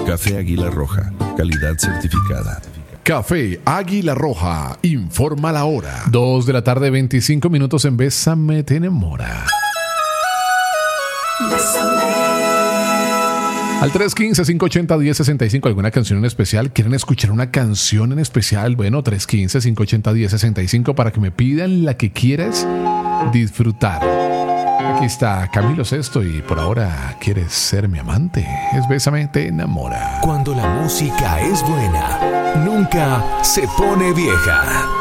Café Águila Roja, calidad certificada. Café Águila Roja, informa la hora. 2:25 en Bésame te enamora. Al 315-580-1065, ¿alguna canción en especial? ¿Quieren escuchar una canción en especial? Bueno, 315-580-1065 para que me pidan la que quieras disfrutar. Aquí está Camilo Sesto y por ahora quieres ser mi amante. Es Bésame te enamora. Cuando la música es buena, nunca se pone vieja.